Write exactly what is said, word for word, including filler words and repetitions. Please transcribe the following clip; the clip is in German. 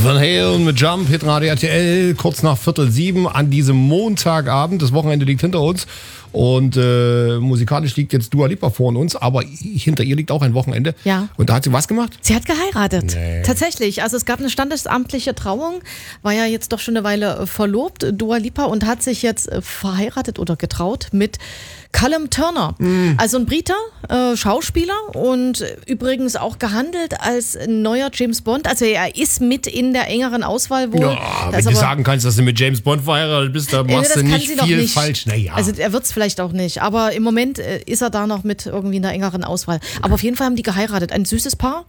Van Halen mit Jump, Hitradio R T L, kurz nach Viertel sieben an diesem Montagabend. Das Wochenende liegt hinter uns und äh, musikalisch liegt jetzt Dua Lipa vor uns, aber hinter ihr liegt auch ein Wochenende. Ja. Und da hat sie was gemacht? Sie hat geheiratet. Nee. Tatsächlich. Also es gab eine standesamtliche Trauung, war ja jetzt doch schon eine Weile verlobt, Dua Lipa, und hat sich jetzt verheiratet oder getraut mit Callum Turner. Mhm. Also ein Briter, äh, Schauspieler und übrigens auch gehandelt als neuer James Bond. Also er ist mit in der engeren Auswahl wohl. Ja, wenn du sagen kannst, dass du mit James Bond verheiratet bist, dann machst äh, du nicht viel nicht. falsch. Naja. Also er wird es vielleicht auch nicht, aber im Moment äh, ist er da noch mit irgendwie in der engeren Auswahl. Aber auf jeden Fall haben die geheiratet. Ein süßes Paar.